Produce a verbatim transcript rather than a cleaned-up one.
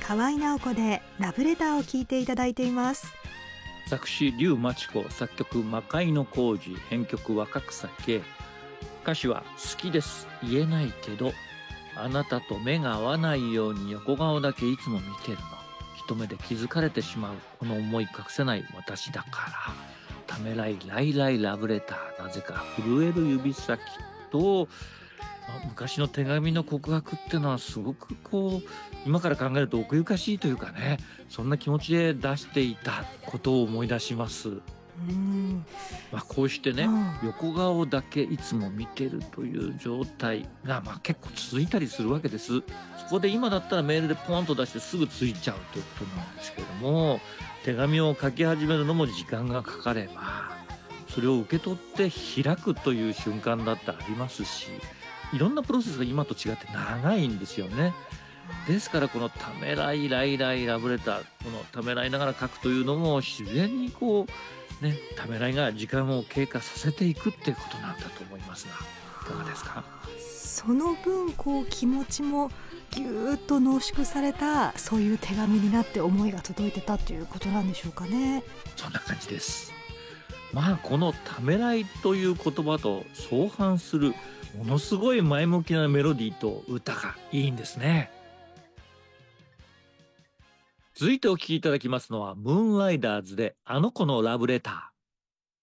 河合直子でラブレターを聞いていただいています。 作詞竜真知子、作曲魔界の工事、編曲若草圭。歌詞は好きです言えないけど、あなたと目が合わないように横顔だけいつも見てるの、一目で気づかれてしまうこの思い隠せない私だから、ためらいライライラブレター、なぜか震える指先と、まあ、昔の手紙の告白っていうのはすごくこう今から考えると奥ゆかしいというかね、そんな気持ちで出していたことを思い出します。 うんまあ、こうしてね、 うん、 横顔だけいつも見てるという状態が、まあ、結構続いたりするわけです。そこで今だったらメールでポンと出してすぐついちゃうということなんですけれども、手紙を書き始めるのも時間がかかればそれを受け取って開くという瞬間だってありますし、いろんなプロセスが今と違って長いんですよね。ですからこのためらいライライラブレター、このためらいながら書くというのも自然にこうね、ためらいが時間を経過させていくっていうことなんだと思いますが、いかがですか？ その分こう気持ちもぎゅーっと濃縮された、そういう手紙になって思いが届いてたということなんでしょうかね。 そんな感じです。まあこのためらいという言葉と相反するものすごい前向きなメロディーと歌がいいんですね。続いてお聴きいただきますのはムーンライダーズであの子のラブレター。